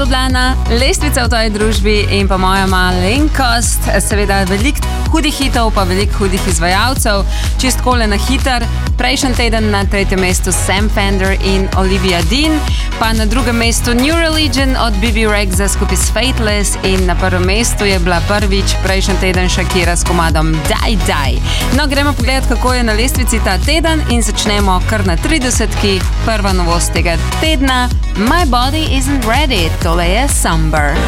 Ljubljana, lestvica v tvoji družbi in pa moja malenkost, seveda veliko hudih hitov, pa veliko hudih izvajalcev, čist kole na hiter. Prejšnji teden na 3. mestu Sam Fender in Olivia Dean, pa na 2. mestu New Religion od Bibi Rexha skupaj s Fateless in na 1. mestu je bila prvič prejšnji teden Shakira s komadom Die Die. No, gremo pogledat, kako je na lestvici ta teden in začnemo kar na 30-ki. Prva novost tega tedna, My Body Isn't Ready, tole je Somber.